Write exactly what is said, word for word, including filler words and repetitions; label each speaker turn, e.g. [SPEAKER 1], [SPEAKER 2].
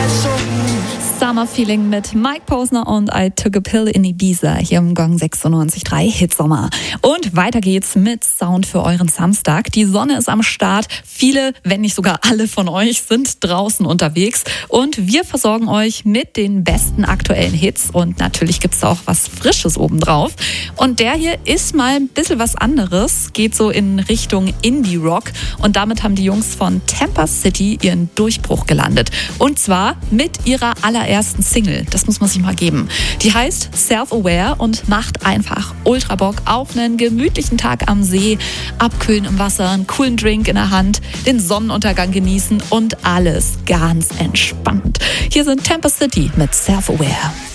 [SPEAKER 1] Summer Feeling mit Mike Posner und I Took a Pill in Ibiza hier im Gong sechsundneunzig Komma drei Hitsommer. Und weiter geht's mit Sound für euren Samstag. Die Sonne ist am Start. Viele, wenn nicht sogar alle von euch sind draußen unterwegs. Und wir versorgen euch mit den besten aktuellen Hits. Und natürlich gibt's da auch was Frisches obendrauf. Und der hier ist mal ein bisschen was anderes. Geht so in Richtung Indie-Rock. Und damit haben die Jungs von Tampa City ihren Durchbruch gelandet. Und zwar mit ihrer allerersten Single. Das muss man sich mal geben. Die heißt Self-Aware und macht einfach ultra Bock auf einen gemütlichen Tag am See, abkühlen im Wasser, einen coolen Drink in der Hand, den Sonnenuntergang genießen und alles ganz entspannt. Hier sind Tampa City mit Self-Aware.